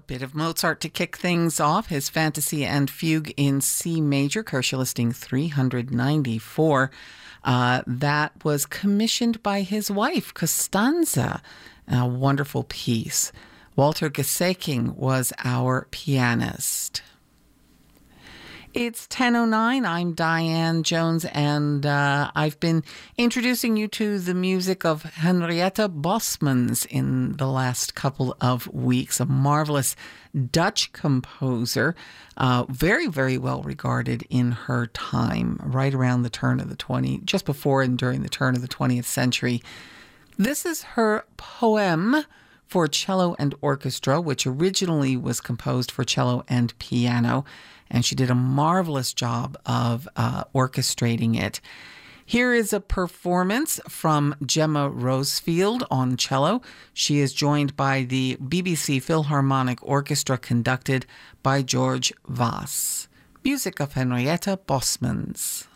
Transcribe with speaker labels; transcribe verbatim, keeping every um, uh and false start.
Speaker 1: bit of Mozart to kick things off. His Fantasy and Fugue in C major, Koeshler listing three hundred ninety-four. Uh, that was commissioned by his wife, Costanza. A wonderful piece. Walter Gesecking was our pianist. It's ten oh nine. I'm Diane Jones, and uh, I've been introducing you to the music of Henrietta Bosmans in the last couple of weeks. A marvelous Dutch composer, uh, very, very well regarded in her time, right around the turn of the twentieth, just before and during the turn of the twentieth century. This is her poem for cello and orchestra, which originally was composed for cello and piano, and she did a marvelous job of uh, orchestrating it. Here is a performance from Gemma Rosefield on cello. She is joined by the B B C Philharmonic Orchestra, conducted by George Voss. Music of Henrietta Bosmans.